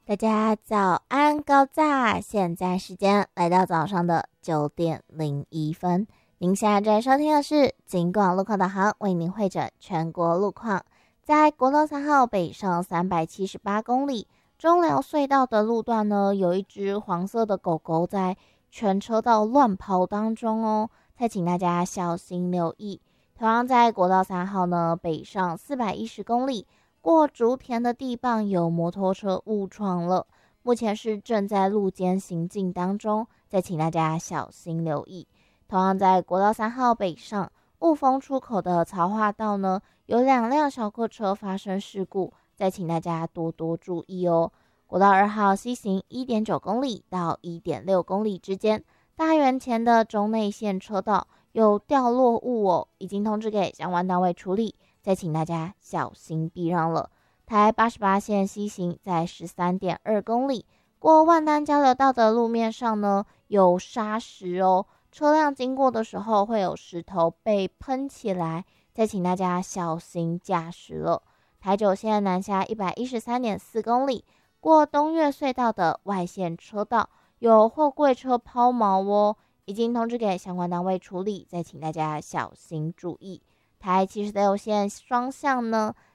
大家早安，高炸！现在时间来到早上的9:01。您现在正在收听的是警广路况导航，为您会诊全国路况。在国道3号北上378公里中寮隧道的路段呢，有一只黄色的狗狗在全车道乱跑当中哦，再请大家小心留意。同样在国道3号呢北上410公里。过竹田的地磅有摩托车误闯了，目前是正在路肩行进当中，再请大家小心留意。同样在国道3号北上雾峰出口的曹化道呢，有2辆小客车发生事故，再请大家多多注意哦。国道2号西行 1.9 公里到 1.6 公里之间，大园前的中内线车道有掉落物哦，已经通知给相关单位处理。再请大家小心避让了。台88线西行在 13.2 公里，过万丹交流道的路面上呢有沙石哦，车辆经过的时候会有石头被喷起来，再请大家小心驾驶了。台9线南下 113.4 公里，过东岳隧道的外线车道有货柜车抛锚哦，已经通知给相关单位处理，再请大家小心注意。台76线双向呢，